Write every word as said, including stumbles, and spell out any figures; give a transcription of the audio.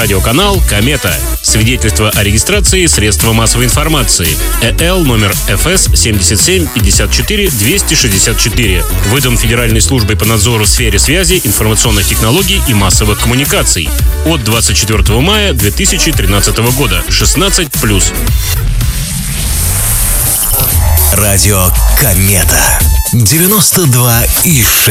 Радиоканал «Комета». Свидетельство о регистрации средства массовой информации. ЭЛ номер эф эс семьдесят семь пятьдесят четыре двести шестьдесят четыре. Выдан Федеральной службой по надзору в сфере связи, информационных технологий и массовых коммуникаций. От двадцать четвёртого мая две тысячи тринадцатого года. шестнадцать плюс. Радио «Комета». девяносто два и шесть.